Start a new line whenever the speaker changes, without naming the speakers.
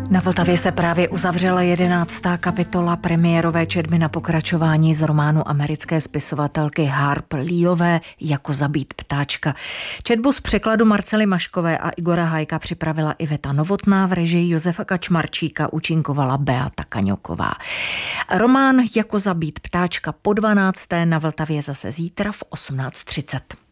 Na Vltavě se právě uzavřela 11. kapitola premiérové četby na pokračování z románu americké spisovatelky Harper Leeové Jako zabít ptáčka. Četbu z překladu Marcely Maškové a Igora Hajka připravila Iveta Novotná, v režii Josefa Kačmarčíka účinkovala Beata Kaňoková. Román Jako zabít ptáčka po 12. na Vltavě zase zítra v 18:30.